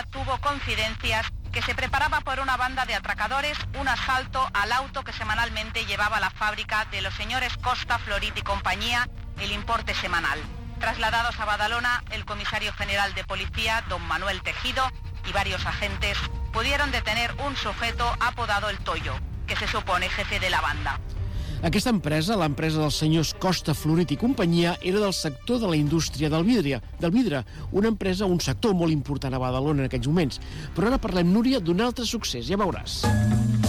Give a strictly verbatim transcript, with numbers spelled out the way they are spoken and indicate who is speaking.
Speaker 1: tuvo coincidencias que se preparaba por una banda de atracadores un asalto al auto que semanalmente llevaba a la fábrica de los señores Costa, Florit y compañía, el importe semanal. Trasladados a Badalona, el comisario general de policía, don Manuel Tejido, y varios agentes pudieron detener un sujeto apodado El Toyo, que se supone jefe de la banda.
Speaker 2: Aquesta empresa, l'empresa dels senyors Costa, Florit i companyia, era del sector de la indústria del vidre, del vidre, una empresa, un sector molt important a Badalona en aquests moments. Però ara parlem, Núria, d'un altre succés, ja veuràs.